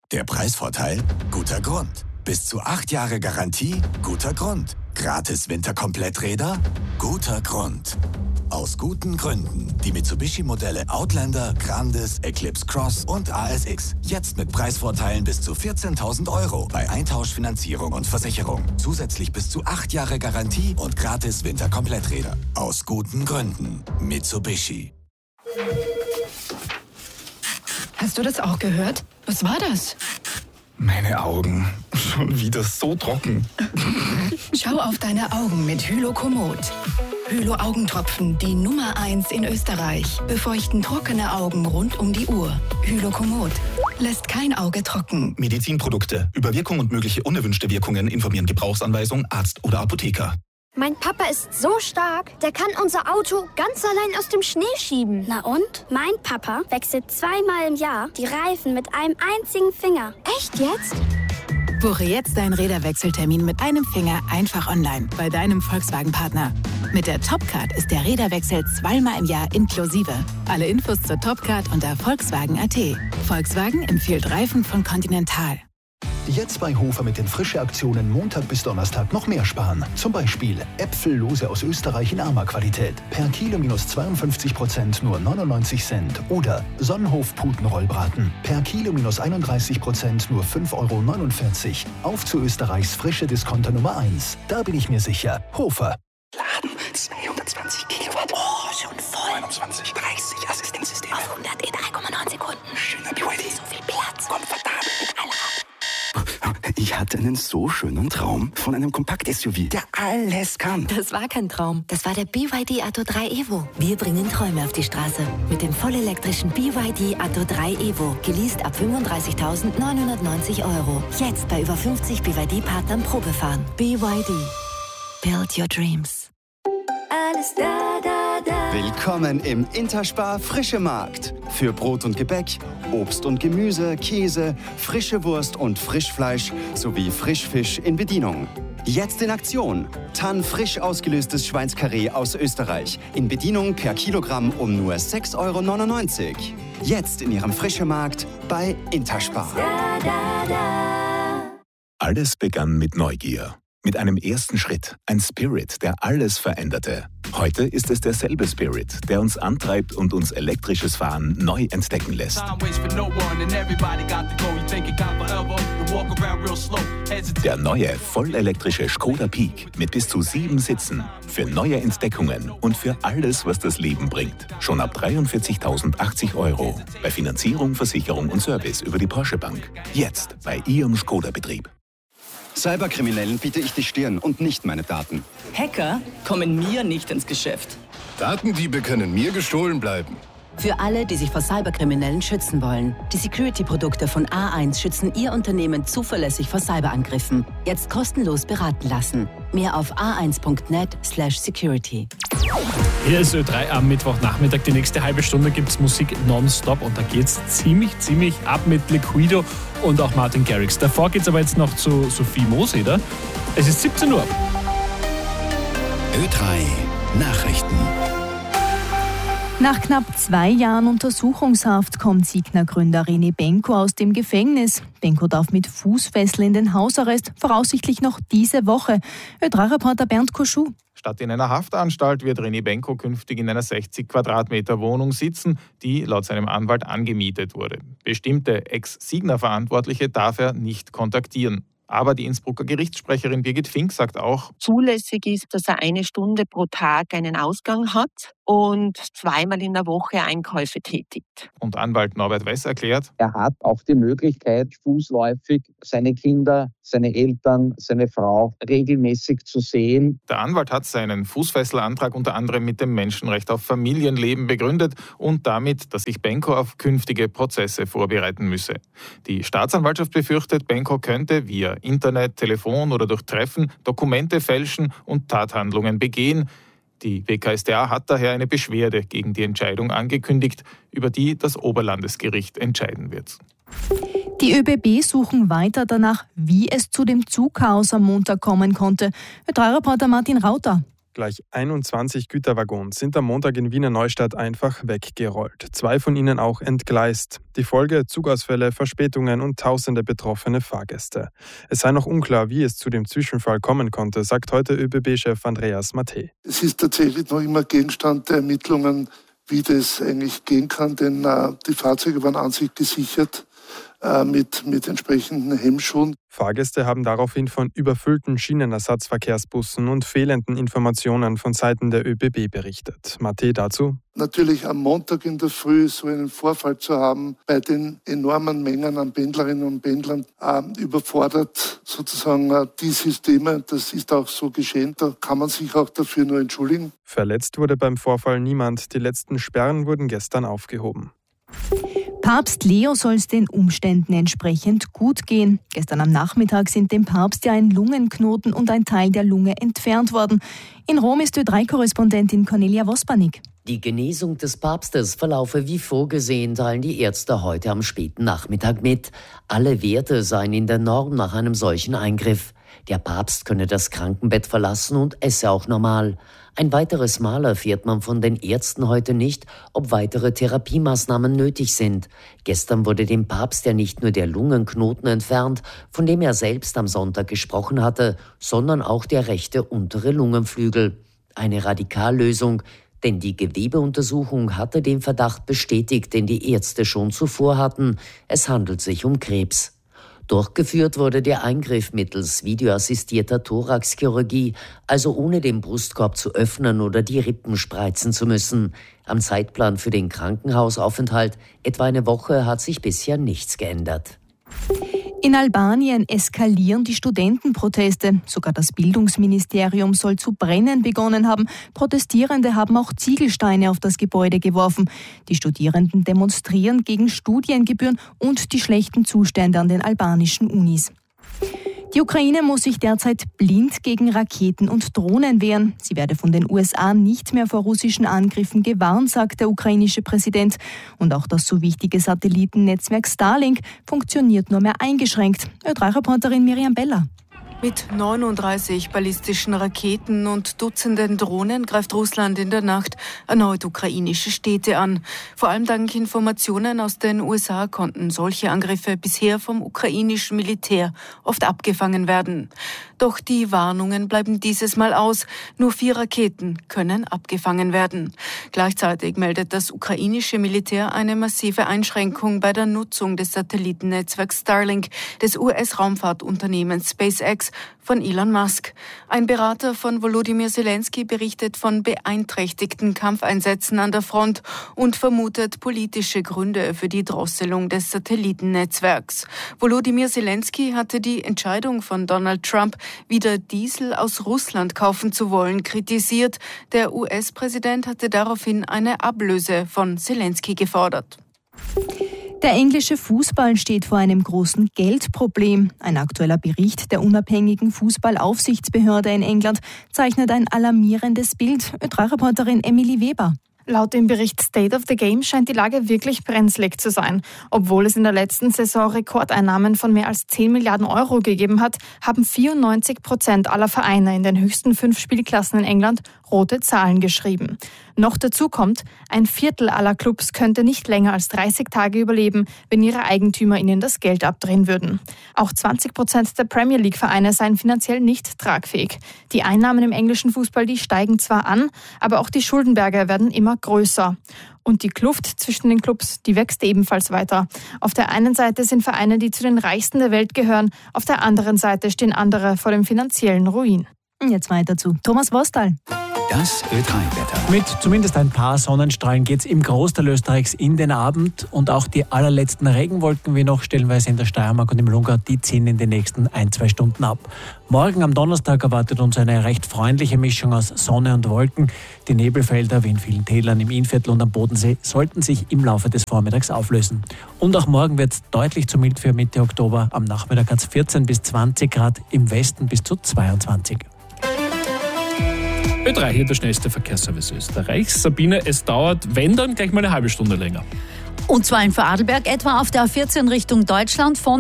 Der Preisvorteil? Guter Grund. Bis zu 8 Jahre Garantie? Guter Grund. Gratis Winterkompletträder? Guter Grund. Aus guten Gründen. Die Mitsubishi-Modelle Outlander, Grandis, Eclipse Cross und ASX. Jetzt mit Preisvorteilen bis zu 14.000 € bei Eintauschfinanzierung und Versicherung. Zusätzlich bis zu 8 Jahre Garantie und gratis Winterkompletträder. Aus guten Gründen. Mitsubishi. Hast du das auch gehört? Was war das? Meine Augen. Schon wieder so trocken. Schau auf deine Augen mit Hylokomod. Hylo-Augentropfen, die Nummer 1 in Österreich. Befeuchten trockene Augen rund um die Uhr. Hylokomod lässt kein Auge trocken. Medizinprodukte. Über Wirkung und mögliche unerwünschte Wirkungen informieren Gebrauchsanweisung, Arzt oder Apotheker. Mein Papa ist so stark, der kann unser Auto ganz allein aus dem Schnee schieben. Na und? Mein Papa wechselt 2-mal im Jahr die Reifen mit einem einzigen Finger. Echt jetzt? Buche jetzt deinen Räderwechseltermin mit einem Finger einfach online bei deinem Volkswagen-Partner. Mit der Topcard ist der Räderwechsel 2-mal im Jahr inklusive. Alle Infos zur Topcard unter Volkswagen.at. Volkswagen empfiehlt Reifen von Continental. Jetzt bei Hofer mit den Frische-Aktionen Montag bis Donnerstag noch mehr sparen. Zum Beispiel Äpfellose aus Österreich in Arma-Qualität. Per Kilo minus 52% nur 99 Cent. Oder Sonnenhof-Putenrollbraten. Per Kilo minus 31% nur 5,49 €. Auf zu Österreichs frische Discounter Nummer 1. Da bin ich mir sicher. Hofer. Laden 220 Kilowatt. Oh, schon voll. 29, 30 Assistenzsysteme. Auf 100 in 3,9 Sekunden. Schöner BYD. So viel Platz. Komfortabel mit Allrad. Ich hatte einen so schönen Traum von einem Kompakt-SUV, der alles kann. Das war kein Traum. Das war der BYD Atto 3 Evo. Wir bringen Träume auf die Straße. Mit dem vollelektrischen BYD Atto 3 Evo. Geleast ab 35.990 €. Jetzt bei über 50 BYD-Partnern Probefahren. BYD. Build your dreams. Alles da, da, da. Willkommen im Interspar Frische Markt. Für Brot und Gebäck, Obst und Gemüse, Käse, frische Wurst und Frischfleisch sowie Frischfisch in Bedienung. Jetzt in Aktion. Tann frisch ausgelöstes Schweinskarree aus Österreich. In Bedienung per Kilogramm um nur 6,99 €. Jetzt in Ihrem Frische Markt bei Interspar. Da, da, da. Alles begann mit Neugier. Mit einem ersten Schritt, ein Spirit, der alles veränderte. Heute ist es derselbe Spirit, der uns antreibt und uns elektrisches Fahren neu entdecken lässt. Der neue, vollelektrische Skoda Peak mit bis zu 7 Sitzen. Für neue Entdeckungen und für alles, was das Leben bringt. Schon ab 43.080 €. Bei Finanzierung, Versicherung und Service über die Porsche Bank. Jetzt bei Ihrem Skoda-Betrieb. Cyberkriminellen biete ich die Stirn und nicht meine Daten. Hacker kommen mir nicht ins Geschäft. Datendiebe können mir gestohlen bleiben. Für alle, die sich vor Cyberkriminellen schützen wollen. Die Security-Produkte von A1 schützen Ihr Unternehmen zuverlässig vor Cyberangriffen. Jetzt kostenlos beraten lassen. Mehr auf a1.net/security. Hier ist Ö3 am Mittwochnachmittag. Die nächste halbe Stunde gibt es Musik nonstop und da geht's ziemlich ab mit Liquido und auch Martin Garrix. Davor geht's aber jetzt noch zu Sophie Moseder. Es ist 17 Uhr. Ö3 Nachrichten. Nach knapp 2 Jahren Untersuchungshaft kommt Signa-Gründer René Benko aus dem Gefängnis. Benko darf mit Fußfessel in den Hausarrest, voraussichtlich noch diese Woche. Ö3-Reporter Bernd Koschou. Statt in einer Haftanstalt wird René Benko künftig in einer 60 Quadratmeter Wohnung sitzen, die laut seinem Anwalt angemietet wurde. Bestimmte Ex-Signa-Verantwortliche darf er nicht kontaktieren. Aber die Innsbrucker Gerichtssprecherin Birgit Fink sagt auch, zulässig ist, dass er 1 Stunde pro Tag einen Ausgang hat und 2-mal in der Woche Einkäufe tätigt. Und Anwalt Norbert Wess erklärt, er hat auch die Möglichkeit, fußläufig seine Kinder, seine Eltern, seine Frau regelmäßig zu sehen. Der Anwalt hat seinen Fußfesselantrag unter anderem mit dem Menschenrecht auf Familienleben begründet und damit, dass sich Benko auf künftige Prozesse vorbereiten müsse. Die Staatsanwaltschaft befürchtet, Benko könnte via Internet, Telefon oder durch Treffen Dokumente fälschen und Tathandlungen begehen. Die WKStA hat daher eine Beschwerde gegen die Entscheidung angekündigt, über die das Oberlandesgericht entscheiden wird. Die ÖBB suchen weiter danach, wie es zu dem Zugchaos am Montag kommen konnte. Ö3-Reporter Martin Rauter. Gleich 21 Güterwaggons sind am Montag in Wiener Neustadt einfach weggerollt. 2 von ihnen auch entgleist. Die Folge: Zugausfälle, Verspätungen und tausende betroffene Fahrgäste. Es sei noch unklar, wie es zu dem Zwischenfall kommen konnte, sagt heute ÖBB-Chef Andreas Mattei. Es ist tatsächlich noch immer Gegenstand der Ermittlungen, wie das eigentlich gehen kann, denn die Fahrzeuge waren an sich gesichert mit entsprechenden Hemmschuhen. Fahrgäste haben daraufhin von überfüllten Schienenersatzverkehrsbussen und fehlenden Informationen von Seiten der ÖBB berichtet. Mattei dazu: Natürlich am Montag in der Früh so einen Vorfall zu haben, bei den enormen Mengen an Pendlerinnen und Pendlern, überfordert sozusagen die Systeme. Das ist auch so geschehen. Da kann man sich auch dafür nur entschuldigen. Verletzt wurde beim Vorfall niemand. Die letzten Sperren wurden gestern aufgehoben. Papst Leo soll es den Umständen entsprechend gut gehen. Gestern am Nachmittag sind dem Papst ja ein Lungenknoten und ein Teil der Lunge entfernt worden. In Rom ist Ö3-Korrespondentin Cornelia Vospanik. Die Genesung des Papstes verlaufe wie vorgesehen, teilen die Ärzte heute am späten Nachmittag mit. Alle Werte seien in der Norm nach einem solchen Eingriff. Der Papst könne das Krankenbett verlassen und esse auch normal. Ein weiteres Mal erfährt man von den Ärzten heute nicht, ob weitere Therapiemaßnahmen nötig sind. Gestern wurde dem Papst ja nicht nur der Lungenknoten entfernt, von dem er selbst am Sonntag gesprochen hatte, sondern auch der rechte untere Lungenflügel. Eine Radikallösung, denn die Gewebeuntersuchung hatte den Verdacht bestätigt, den die Ärzte schon zuvor hatten. Es handelt sich um Krebs. Durchgeführt wurde der Eingriff mittels videoassistierter Thoraxchirurgie, also ohne den Brustkorb zu öffnen oder die Rippen spreizen zu müssen. Am Zeitplan für den Krankenhausaufenthalt, etwa eine Woche, hat sich bisher nichts geändert. In Albanien eskalieren die Studentenproteste. Sogar das Bildungsministerium soll zu brennen begonnen haben. Protestierende haben auch Ziegelsteine auf das Gebäude geworfen. Die Studierenden demonstrieren gegen Studiengebühren und die schlechten Zustände an den albanischen Unis. Die Ukraine muss sich derzeit blind gegen Raketen und Drohnen wehren. Sie werde von den USA nicht mehr vor russischen Angriffen gewarnt, sagt der ukrainische Präsident. Und auch das so wichtige Satellitennetzwerk Starlink funktioniert nur mehr eingeschränkt. Ö3-Reporterin Miriam Beller. Mit 39 ballistischen Raketen und Dutzenden Drohnen greift Russland in der Nacht erneut ukrainische Städte an. Vor allem dank Informationen aus den USA konnten solche Angriffe bisher vom ukrainischen Militär oft abgefangen werden. Doch die Warnungen bleiben dieses Mal aus. Nur 4 Raketen können abgefangen werden. Gleichzeitig meldet das ukrainische Militär eine massive Einschränkung bei der Nutzung des Satellitennetzwerks Starlink des US-Raumfahrtunternehmens SpaceX von Elon Musk. Ein Berater von Volodymyr Zelensky berichtet von beeinträchtigten Kampfeinsätzen an der Front und vermutet politische Gründe für die Drosselung des Satellitennetzwerks. Volodymyr Zelensky hatte die Entscheidung von Donald Trump, wieder Diesel aus Russland kaufen zu wollen, kritisiert. Der US-Präsident hatte daraufhin eine Ablöse von Zelensky gefordert. Der englische Fußball steht vor einem großen Geldproblem. Ein aktueller Bericht der unabhängigen Fußballaufsichtsbehörde in England zeichnet ein alarmierendes Bild. Ö3-Reporterin Emily Weber. Laut dem Bericht State of the Game scheint die Lage wirklich brenzlig zu sein. Obwohl es in der letzten Saison Rekordeinnahmen von mehr als 10 Milliarden Euro gegeben hat, haben 94% aller Vereine in den höchsten 5 Spielklassen in England rote Zahlen geschrieben. Noch dazu kommt, ein Viertel aller Clubs könnte nicht länger als 30 Tage überleben, wenn ihre Eigentümer ihnen das Geld abdrehen würden. Auch 20% der Premier League-Vereine seien finanziell nicht tragfähig. Die Einnahmen im englischen Fußball, die steigen zwar an, aber auch die Schuldenberge werden immer größer. Und die Kluft zwischen den Clubs, die wächst ebenfalls weiter. Auf der einen Seite sind Vereine, die zu den reichsten der Welt gehören, auf der anderen Seite stehen andere vor dem finanziellen Ruin. Jetzt weiter zu Thomas Wostal. Das Ö3-Wetter. Mit zumindest ein paar Sonnenstrahlen geht es im Großteil Österreichs in den Abend und auch die allerletzten Regenwolken, wie noch stellenweise in der Steiermark und im Lungau, die ziehen in den nächsten 1-2 Stunden ab. Morgen am Donnerstag erwartet uns eine recht freundliche Mischung aus Sonne und Wolken. Die Nebelfelder, wie in vielen Tälern im Innviertel und am Bodensee, sollten sich im Laufe des Vormittags auflösen. Und auch morgen wird es deutlich zu mild für Mitte Oktober. Am Nachmittag hat es 14 bis 20 Grad, im Westen bis zu 22. Ö3, hier der schnellste Verkehrsservice Österreichs. Sabine, es dauert, wenn dann, gleich mal eine halbe Stunde länger. Und zwar in Vorarlberg etwa auf der A14 Richtung Deutschland von